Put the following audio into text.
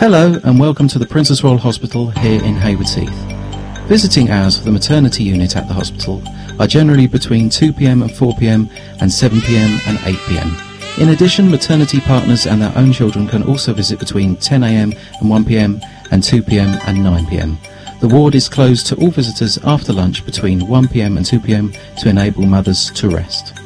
Hello and welcome to the Princess Royal Hospital here in Haywards Heath. Visiting hours for the maternity unit at the hospital are generally between 2pm and 4pm and 7pm and 8pm. In addition, maternity partners and their own children can also visit between 10am and 1pm and 2pm and 9pm. The ward is closed to all visitors after lunch between 1pm and 2pm to enable mothers to rest.